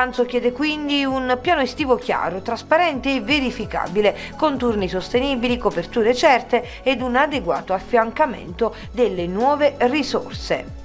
L'Anzo chiede quindi un piano estivo chiaro, trasparente e verificabile, con turni sostenibili, coperture certe ed un adeguato affiancamento delle nuove risorse.